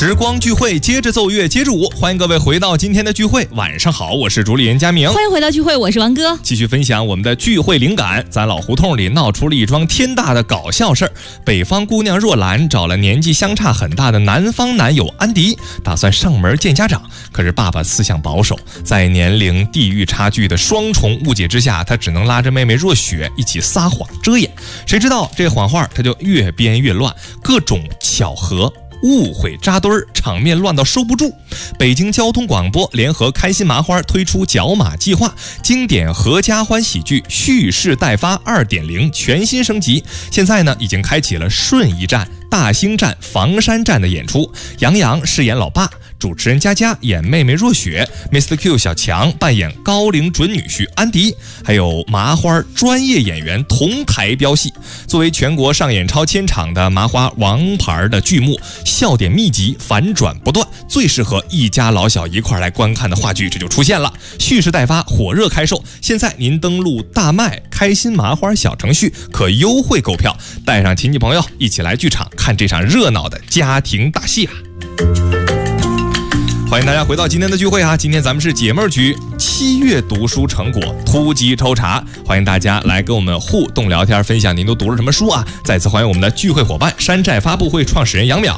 时光聚会，接着奏乐，接着舞，欢迎各位回到今天的聚会。晚上好，我是主理人佳明。 欢迎回到聚会，我是王哥。 继续分享我们的聚会灵感。咱老胡同里闹出了一桩天大的搞笑事儿。北方姑娘若兰找了年纪相差很大的南方男友安迪，打算上门见家长。可是爸爸思想保守，在年龄、地域差距的双重误解之下，他只能拉着妹妹若雪一起撒谎遮掩。谁知道这谎话他就越编越乱，各种巧合误会扎堆儿，场面乱到收不住。北京交通广播联合开心麻花推出角马计划，经典合家欢喜剧蓄势待发 2.0 全新升级。现在呢，已经开启了顺义站、大兴站、房山站的演出。杨洋饰演老爸，主持人佳佳演妹妹若雪， Mr. Q 小强扮演高龄准女婿安迪，还有麻花专业演员同台飙戏。作为全国上演超1000场的麻花王牌的剧目，笑点密集，反转不断，最适合一家老小一块来观看的话剧这就出现了。蓄势待发，火热开售，现在您登录大麦开心麻花小程序可优惠购票，带上亲戚朋友一起来剧场看这场热闹的家庭大戏啊！欢迎大家回到今天的聚会啊！今天咱们是解闷局7月读书成果突击抽查，欢迎大家来跟我们互动聊天，分享您都读了什么书啊！再次欢迎我们的聚会伙伴山寨发布会创始人杨淼。